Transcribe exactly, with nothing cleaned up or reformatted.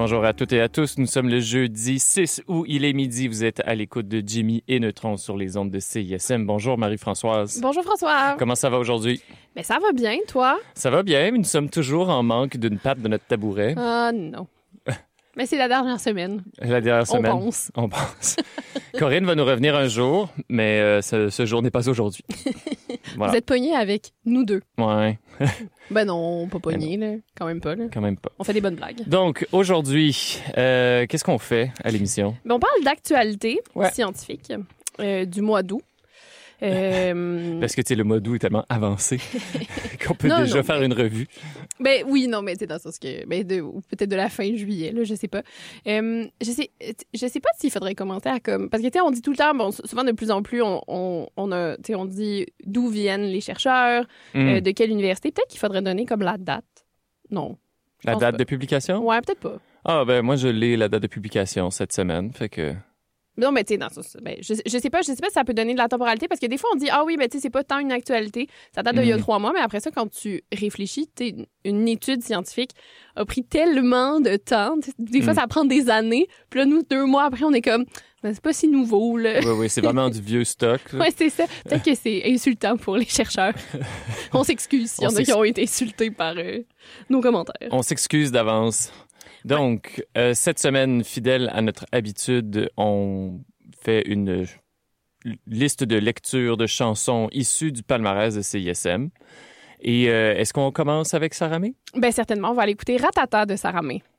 Bonjour à toutes et à tous. Nous sommes le jeudi six août. Il est midi. Vous êtes à l'écoute de Jimmy et Neutron sur les ondes de C I S M. Bonjour Marie-Françoise. Bonjour François. Comment ça va aujourd'hui? Ben, ça va bien, toi? Ça va bien, mais nous sommes toujours en manque d'une patte de notre tabouret. Ah non. Mais c'est la dernière semaine. La dernière semaine. On pense. On pense. Corinne va nous revenir un jour, mais euh, ce, ce jour n'est pas aujourd'hui. Voilà. Vous êtes pognés avec nous deux. Ouais. Ben non, pas pognés, là. Quand même pas, là. Quand même pas. On fait des bonnes blagues. Donc, aujourd'hui, euh, qu'est-ce qu'on fait à l'émission? Ben, on parle d'actualité Ouais. scientifique euh, du mois d'août. Euh... Parce que, tu sais, le mois d'août est tellement avancé qu'on peut Non, déjà non, faire mais- une revue. Ben oui, non, mais tu sais, dans le sens que... Ben, de, ou peut-être de la fin juillet, là, je sais pas. Euh, je sais je sais pas s'il faudrait commencer à comme... Parce que, tu sais, on dit tout le temps, bon, souvent, de plus en plus, on, on, on a... Tu sais, on dit d'où viennent les chercheurs, Hmm. euh, de quelle université. Peut-être qu'il faudrait donner comme la date. Non. La pense date pas. de publication? Ouais, peut-être pas. Ah, ben moi, je l'ai, la date de publication cette semaine. Fait que... Non, mais tu sais, dans ça, ça- ben, je, je sais pas, je sais pas si ça peut donner de la temporalité parce que des fois, on dit, ah oui, ben, tu sais, c'est pas tant une actualité. Ça date d'il y a Mhm. trois mois, mais après ça, quand tu réfléchis, tu sais, une, une étude scientifique a pris tellement de temps. Tu sais, Des fois, Mhm. ça prend des années. Puis là, nous, deux mois après, on est comme, ben, c'est pas si nouveau, là. Oui, oui, c'est vraiment du vieux stock. là. Ouais, c'est ça. Peut-être que c'est insultant pour les chercheurs. On s'excuse s'il y On en a qui s'ex- ont été insultés par euh, nos commentaires. On s'excuse d'avance. Donc, euh, cette semaine, fidèle à notre habitude, on fait une euh, liste de lecture de chansons issues du palmarès de C I S M. Et euh, est-ce qu'on commence avec Saramé? Ben, certainement, on va aller écouter Ratata de Sarah May.